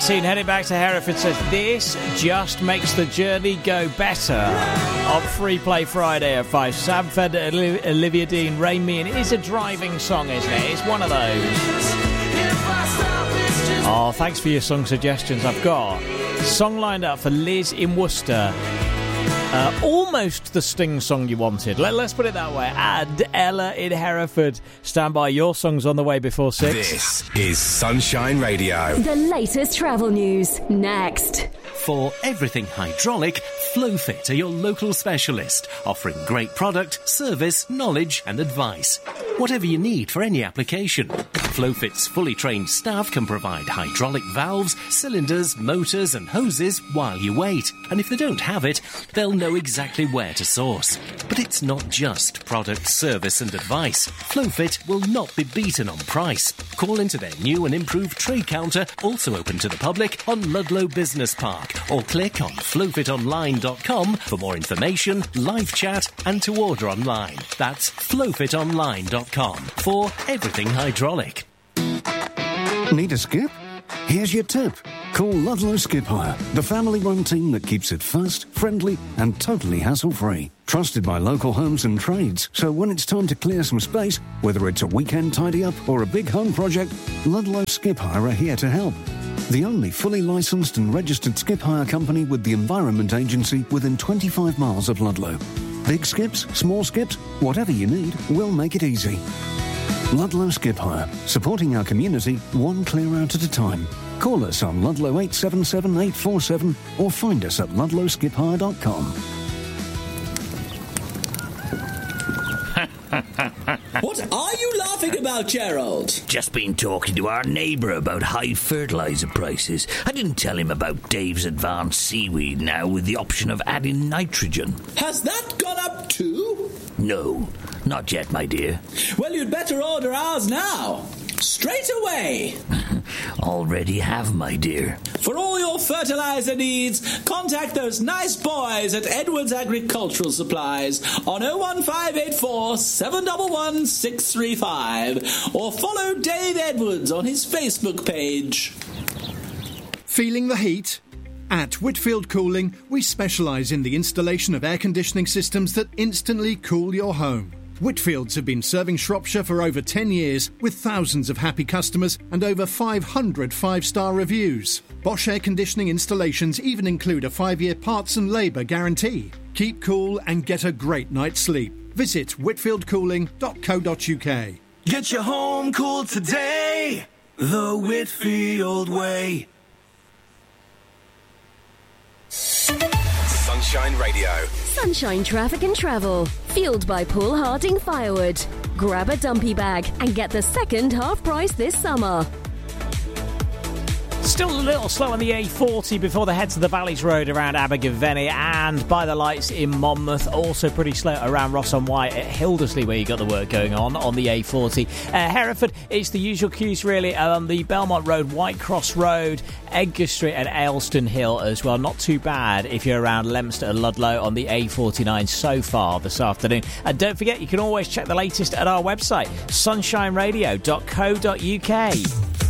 Maxine, heading back to Hereford, says this just makes the journey go better. On Free Play Friday at 5. Sam Fender, Olivia Dean, Rain Me, and it is a driving song, isn't it? It's one of those. Oh, thanks for your song suggestions. I've got a song lined up for Liz in Worcester. Almost the Sting song you wanted. Let's put it that way. And Ella in Hereford. Stand by, your song's on the way before 6. This is Sunshine Radio. The latest travel news, next. For everything hydraulic, Flowfit are your local specialist, offering great product, service, knowledge and advice. Whatever you need for any application. Flowfit's fully trained staff can provide hydraulic valves, cylinders, motors and hoses while you wait. And if they don't have it, they'll know exactly where to source. But it's not just product, service and advice. Flowfit will not be beaten on price. Call into their new and improved trade counter, also open to the public, on Ludlow Business Park, or click on flowfitonline.com for more information, live chat and to order online. That's flowfitonline.com for everything hydraulic. Need a skip? Here's your tip. Call Ludlow Skip Hire, the family-run team that keeps it fast, friendly and totally hassle-free. Trusted by local homes and trades, so when it's time to clear some space, whether it's a weekend tidy-up or a big home project, Ludlow Skip Hire are here to help. The only fully licensed and registered skip hire company with the Environment Agency within 25 miles of Ludlow. Big skips, small skips, whatever you need, we'll make it easy. Ludlow Skip Hire, supporting our community one clear out at a time. Call us on Ludlow 877 847 or find us at ludlowskiphire.com. What are you laughing about, Gerald? Just been talking to our neighbour about high fertiliser prices. I didn't tell him about Dave's Advanced Seaweed now with the option of adding nitrogen. Has that gone up too? No, not yet, my dear. Well, you'd better order ours now. Straight away. Already have, my dear. For all your fertiliser needs, contact those nice boys at Edwards Agricultural Supplies on 01584 711 635 or follow Dave Edwards on his Facebook page. Feeling the heat? At Whitfield Cooling, we specialise in the installation of air conditioning systems that instantly cool your home. Whitfields have been serving Shropshire for over 10 years with thousands of happy customers and over 500 5-star reviews. Bosch air conditioning installations even include a 5-year parts and labour guarantee. Keep cool and get a great night's sleep. Visit whitfieldcooling.co.uk. Get your home cool today, the Whitfield way. Sunshine Radio. Sunshine Traffic and Travel. Fueled by Paul Harding Firewood. Grab a dumpy bag and get the second half price this summer. Still a little slow on the A40 before the head to the Valleys Road around Abergavenny and by the lights in Monmouth. Also pretty slow around Ross-on-Wye at Hildersley where you got the work going on the A40. Hereford, it's the usual queues really on the Belmont Road, Whitecross Road, Edgar Street and Ayleston Hill as well. Not too bad if you're around Leominster and Ludlow on the A49 so far this afternoon. And don't forget, you can always check the latest at our website, sunshineradio.co.uk.